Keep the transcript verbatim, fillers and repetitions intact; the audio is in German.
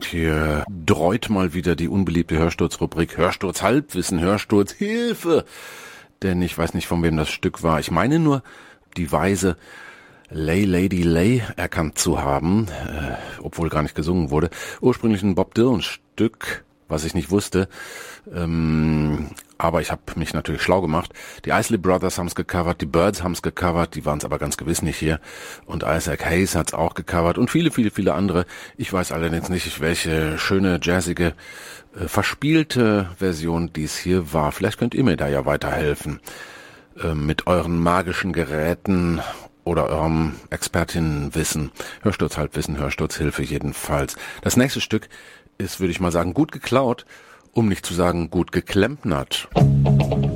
hier dreut mal wieder die unbeliebte Hörsturzrubrik Hörsturz Halbwissen, Hörsturz Hilfe. Denn ich weiß nicht, von wem das Stück war. Ich meine nur, die Weise Lay Lady Lay erkannt zu haben, äh, obwohl gar nicht gesungen wurde. Ursprünglich ein Bob Dylan Stück, was ich nicht wusste. Ähm, aber ich habe mich natürlich schlau gemacht. Die Isley Brothers haben es gecovert, die Byrds haben es gecovert, die waren es aber ganz gewiss nicht hier. Und Isaac Hayes hat es auch gecovert und viele, viele, viele andere. Ich weiß allerdings nicht, welche schöne, jazzige, äh, verspielte Version dies hier war. Vielleicht könnt ihr mir da ja weiterhelfen. Äh, mit euren magischen Geräten oder eurem Expertinnenwissen. Hörsturz Halbwissen, Hörsturzhilfe jedenfalls. Das nächste Stück ist, würde ich mal sagen, gut geklaut, um nicht zu sagen gut geklempnert.